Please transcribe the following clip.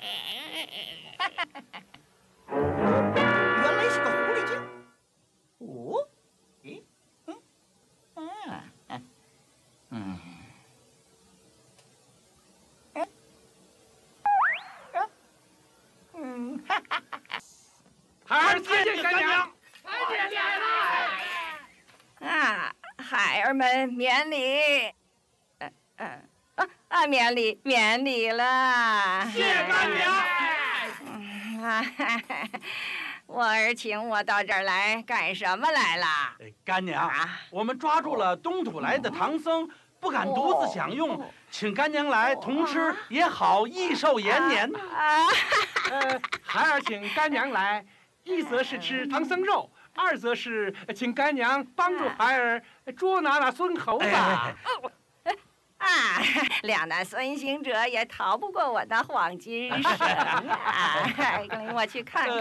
原来是个狐狸精。哦，咦， 孩儿参见干娘。 啊，孩儿们免礼。免礼了。 谢干娘。 我儿请我到这儿来干什么来了？ 干娘，我们抓住了东土来的唐僧，不敢独自享用，请干娘来同吃也好，益寿延年。 孩儿请干娘来，一则是吃唐僧肉，二则是请干娘帮助孩儿捉拿那孙猴子。 两难孙行者也逃不过我的黄金绳啊！领我去看看。